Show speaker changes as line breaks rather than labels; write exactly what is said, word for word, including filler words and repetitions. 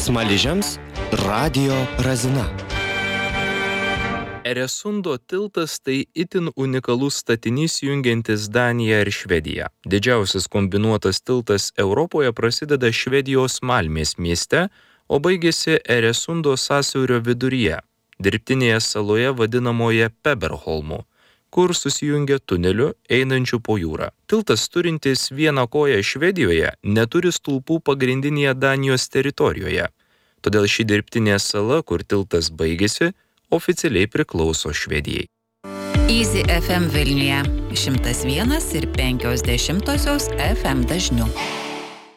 Smaližiams radijo razina.
Eresundo tiltas tai itin unikalus statinys jungiantis Daniją ir Švediją. Didžiausias kombinuotas tiltas Europoje prasideda Švedijos Malmės mieste, o baigėsi Eresundo sąsiaurio viduryje, dirbtinėje saloje vadinamoje Peberholmu, kur susijungia tuneliu einančiu po jūrą. Tiltas turintis vieną koją Švedijoje neturi stulpų pagrindinėje Danijos teritorijoje. Todėl ši dirbtinė sala, kur tiltas baigėsi, oficialiai priklauso Švedijai.
Easy F M Vilniuje šimtas vienas ir penkios dešimtosios F M dažniu.